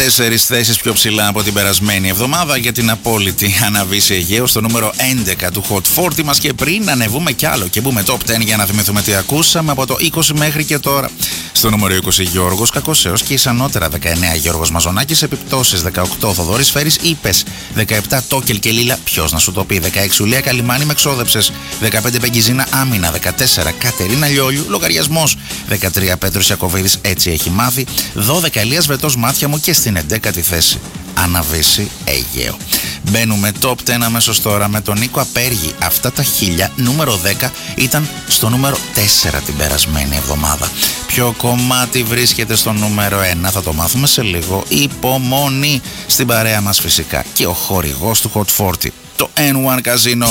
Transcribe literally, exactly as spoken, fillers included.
Τέσσερις θέσεις πιο ψηλά από την περασμένη εβδομάδα για την απόλυτη αναβίση Αιγαίου στο νούμερο έντεκα του Hot σαράντα μας. Και πριν ανεβούμε κι άλλο και μπούμε top δέκα για να θυμηθούμε τι ακούσαμε από το είκοσι μέχρι και τώρα. Στο νούμερο είκοσι Γιώργος Κακοσέος και Ισανότερα δεκαεννέα Γιώργος Μαζονάκης, επιπτώσεις δεκαοκτώ Θοδωρής Φέρης, Είπες δεκαεπτά Τόκελ και Λίλα, ποιος να σου το πει, δεκαέξι Ουλία Καλιμάνη με εξόδεψες, δεκαπέντε Πεγκιζίνα Άμυνα, δεκατέσσερα Κατερίνα Λιόλιου Λογαριασμός, δεκατρία Πέτρος Ιακωβίδης Έτσι έχει μάθει, δώδεκα Ελίας Βετός Μάτια μου και στην εντέκατη θέση αναβίση Αιγαίο. Μπαίνουμε top δέκα αμέσως τώρα με τον Νίκο Απέργη. Αυτά τα χίλια, νούμερο δέκα, ήταν στο νούμερο τέσσερα την περασμένη εβδομάδα. Ποιο κομμάτι βρίσκεται στο νούμερο ένα θα το μάθουμε σε λίγο. Υπομονή στην παρέα μας φυσικά και ο χορηγός του Hot σαράντα, το N one Casino.